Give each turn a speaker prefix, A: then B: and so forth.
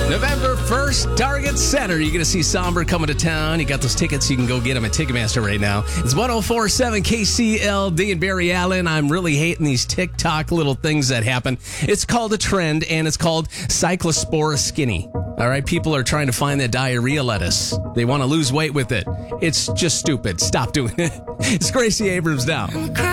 A: November 1st, Target Center. You're going to see Somber coming to town. You got those tickets. You can go get them at Ticketmaster right now. It's 104.7 KCLD and Barry Allen. I'm really hating these TikTok little things that happen. It's called a trend, and it's called Cyclospora Skinny. All right, people are trying to find that diarrhea lettuce. They want to lose weight with it. It's just stupid. Stop doing it. It's Gracie Abrams now.